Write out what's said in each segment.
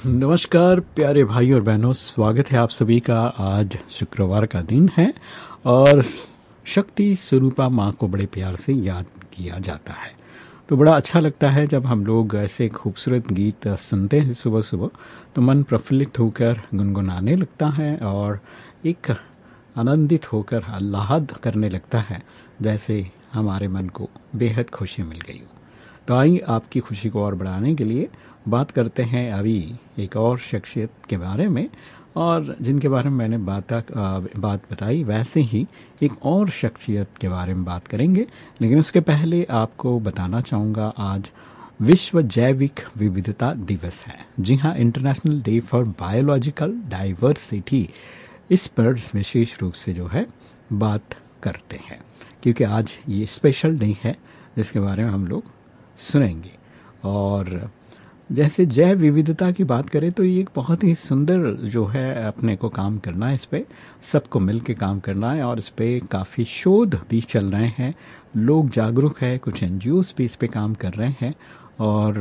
नमस्कार प्यारे भाई और बहनों, स्वागत है आप सभी का। आज शुक्रवार का दिन है और शक्ति स्वरूपा माँ को बड़े प्यार से याद किया जाता है। तो बड़ा अच्छा लगता है जब हम लोग ऐसे खूबसूरत गीत सुनते हैं सुबह सुबह, तो मन प्रफुल्लित होकर गुनगुनाने लगता है और एक आनंदित होकर आह्लाद करने लगता है, जैसे हमारे मन को बेहद खुशी मिल गई हो। तो आइए आपकी खुशी को और बढ़ाने के लिए बात करते हैं अभी एक और शख्सियत के बारे में, और जिनके बारे में मैंने बात बताई वैसे ही एक और शख्सियत के बारे में बात करेंगे। लेकिन उसके पहले आपको बताना चाहूँगा, आज विश्व जैविक विविधता दिवस है। जी हाँ, international day for biological diversity. इस पर विशेष रूप से जो है बात करते हैं, क्योंकि आज ये स्पेशल डे है जिसके बारे में हम लोग सुनेंगे। और जैसे जैव विविधता की बात करें तो ये एक बहुत ही सुंदर जो है अपने को काम करना है, इस पे सबको मिल के काम करना है और इस पे काफ़ी शोध भी चल रहे हैं, लोग जागरूक है, कुछ एनजीओज भी इस पे काम कर रहे हैं। और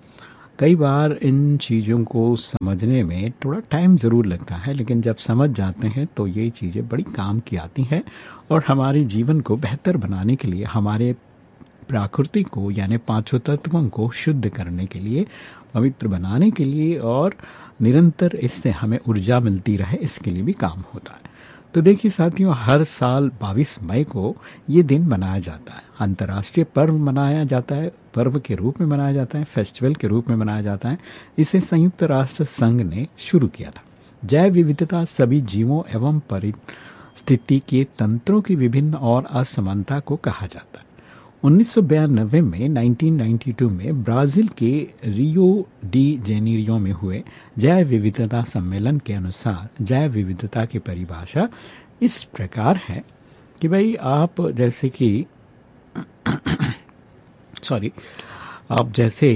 कई बार इन चीज़ों को समझने में थोड़ा टाइम ज़रूर लगता है, लेकिन जब समझ जाते हैं तो ये चीज़ें बड़ी काम की आती हैं और हमारे जीवन को बेहतर बनाने के लिए, हमारे प्रकृति को यानी पांचों तत्वों को शुद्ध करने के लिए, पवित्र बनाने के लिए और निरंतर इससे हमें ऊर्जा मिलती रहे, इसके लिए भी काम होता है। तो देखिए साथियों, हर साल 22 मई को ये दिन मनाया जाता है, अंतर्राष्ट्रीय पर्व मनाया जाता है, पर्व के रूप में मनाया जाता है, फेस्टिवल के रूप में मनाया जाता है। इसे संयुक्त राष्ट्र संघ ने शुरू किया था। जैव विविधता सभी जीवों एवं परिस्थिति के तंत्रों की विभिन्न और असमानता को कहा जाता है। 1992 में 1992 में ब्राजील के रियो डी जेनेरियो में हुए जैव विविधता सम्मेलन के अनुसार जैव विविधता की परिभाषा इस प्रकार है कि भाई आप जैसे कि आप जैसे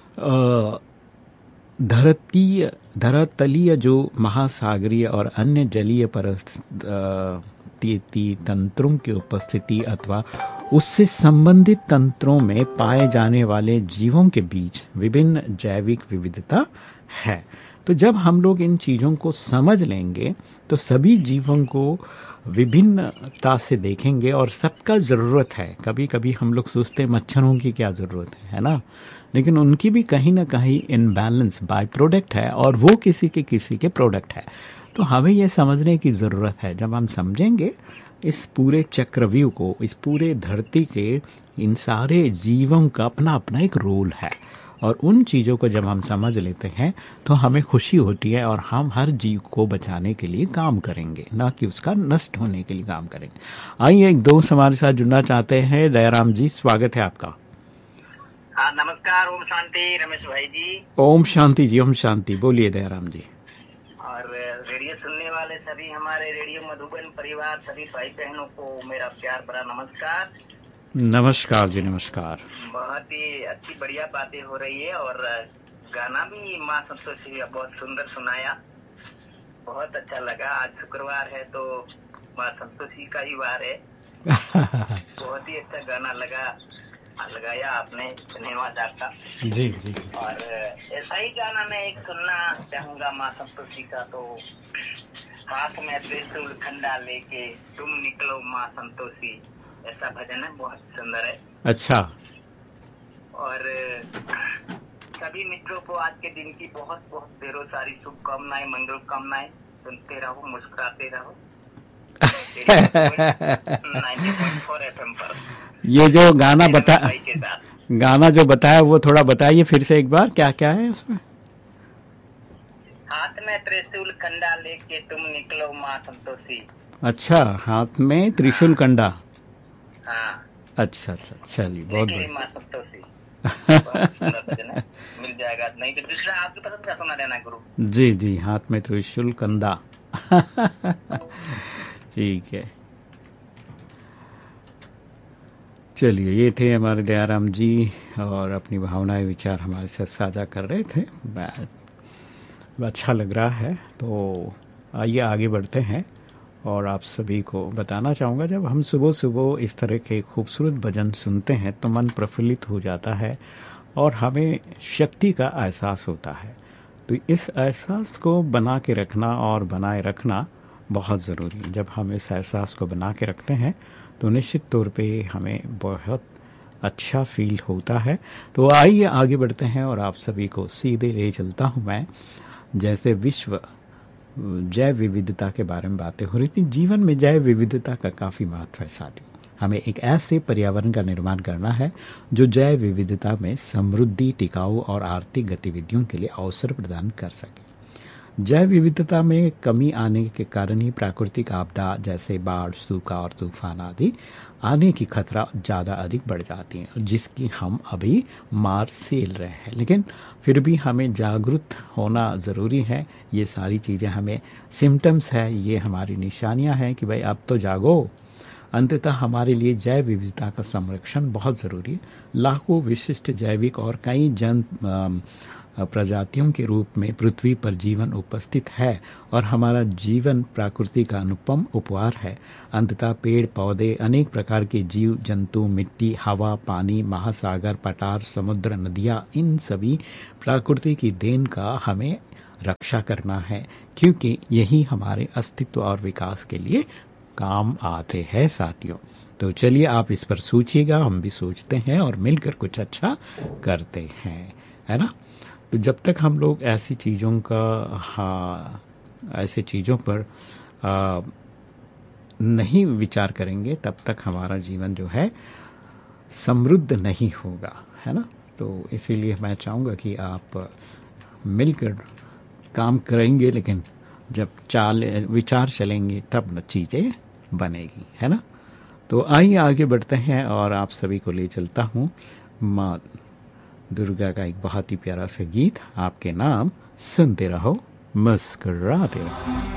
धरातलीय जो महासागरीय और अन्य जलीय परिस्थिति तंत्रों की उपस्थिति अथवा उससे संबंधित तंत्रों में पाए जाने वाले जीवों के बीच विभिन्न जैविक विविधता है। तो जब हम लोग इन चीज़ों को समझ लेंगे तो सभी जीवों को विभिन्नता से देखेंगे और सबका ज़रूरत है। कभी कभी हम लोग सोचते हैं मच्छरों की क्या ज़रूरत है ना, लेकिन उनकी भी कहीं ना कहीं इनबैलेंस बाय प्रोडक्ट है और वो किसी के प्रोडक्ट है। तो हमें ये समझने की ज़रूरत है। जब हम समझेंगे इस पूरे चक्रव्यूह को, इस पूरे धरती के इन सारे जीवों का अपना अपना एक रोल है, और उन चीज़ों को जब हम समझ लेते हैं तो हमें खुशी होती है और हम हर जीव को बचाने के लिए काम करेंगे, ना कि उसका नष्ट होने के लिए काम करेंगे। आइए एक दोस्त हमारे साथ जुड़ना चाहते हैं। दयाराम जी, स्वागत है आपका। नमस्कार। ओम शांति रमेश भाई जी। ओम शांति जी, ओम शांति। बोलिए दयाराम जी। और रेडियो सुनने वाले सभी हमारे रेडियो मधुबन परिवार, सभी भाई बहनों को मेरा प्यार भरा नमस्कार। नमस्कार जी, नमस्कार। बहुत ही अच्छी बढ़िया बातें हो रही है और गाना भी माँ संतोषी बहुत सुंदर सुनाया, बहुत अच्छा लगा। आज शुक्रवार है तो माँ संतोषी का ही वार है। बहुत ही अच्छा गाना लगाया आपने, धन्यवाद आपका। जी जी। और ऐसा ही गाना मैं एक सुनना चाहूंगा माँ संतोषी का। तो हाथ में त्रिशूल खंडा लेके तुम निकलो माँ संतोषी, ऐसा भजन है, बहुत सुंदर है। अच्छा। और सभी मित्रों को आज के दिन की बहुत बहुत ढेरों सारी शुभकामनाएं, मंगल कामनाएं। सुनते रहो, मुस्कुराते रहो। 90.4 FM पर ये जो गाना जो बताया वो थोड़ा बताइए फिर से एक बार, क्या क्या है उसमें? हाथ में त्रिशूल खंडा लेके तुम निकलो माँ संतोषी। अच्छा, हाथ में त्रिशूल कंडा। हाँ, अच्छा, चलिए, बहुत बढ़िया। माँ संतोषी बहुत सुंदर भजन है, मिल जाएगा। नहीं तो दूसरा आपकी पसंद का सुना देना गुरु। जी जी, हाथ में त्रिशूल कंदा। ठीक है, चलिए। ये थे हमारे दयाराम जी और अपनी भावनाएं विचार हमारे साथ साझा कर रहे थे। अच्छा लग रहा है। तो आइए आगे बढ़ते हैं और आप सभी को बताना चाहूँगा, जब हम सुबह सुबह इस तरह के खूबसूरत भजन सुनते हैं तो मन प्रफुल्लित हो जाता है और हमें शक्ति का एहसास होता है। तो इस एहसास को बना के रखना और बनाए रखना बहुत ज़रूरी है। जब हम इस एहसास को बना के रखते हैं तो निश्चित तौर पे हमें बहुत अच्छा फील होता है। तो आइए आगे बढ़ते हैं और आप सभी को सीधे ले चलता हूँ मैं। जैसे विश्व जैव विविधता के बारे में बातें हो रही थी, जीवन में जैव विविधता का काफ़ी महत्व है साथियों। हमें एक ऐसे पर्यावरण का निर्माण करना है जो जैव विविधता में समृद्धि, टिकाऊ और आर्थिक गतिविधियों के लिए अवसर प्रदान कर सके। जैव विविधता में कमी आने के कारण ही प्राकृतिक आपदा जैसे बाढ़, सूखा और तूफान आदि आने की खतरा ज़्यादा अधिक बढ़ जाती है, जिसकी हम अभी मार सेल रहे हैं। लेकिन फिर भी हमें जागरूक होना ज़रूरी है। ये सारी चीज़ें हमें सिम्टम्स है, ये हमारी निशानियां हैं कि भाई अब तो जागो। अंततः हमारे लिए जैव विविधता का संरक्षण बहुत ज़रूरी है। लाखों विशिष्ट जैविक और कई जन प्रजातियों के रूप में पृथ्वी पर जीवन उपस्थित है और हमारा जीवन प्रकृति का अनुपम उपहार है। अंततः पेड़ पौधे, अनेक प्रकार के जीव जंतु, मिट्टी, हवा, पानी, महासागर, पठार, समुद्र, नदियाँ, इन सभी प्रकृति की देन का हमें रक्षा करना है, क्योंकि यही हमारे अस्तित्व और विकास के लिए काम आते हैं साथियों। तो चलिए आप इस पर सोचिएगा, हम भी सोचते हैं और मिलकर कुछ अच्छा करते हैं, है ना। तो जब तक हम लोग ऐसी चीज़ों का ऐसे चीज़ों पर नहीं विचार करेंगे, तब तक हमारा जीवन जो है समृद्ध नहीं होगा, है ना। तो इसीलिए मैं चाहूँगा कि आप मिलकर काम करेंगे, लेकिन जब विचार चलेंगे तब न चीज़ें बनेगी, है ना। तो आइए आगे बढ़ते हैं और आप सभी को ले चलता हूँ माँ दुर्गा का एक बहुत ही प्यारा सा गीत, आपके नाम। सुनते रहो, मुस्कुराते रहो।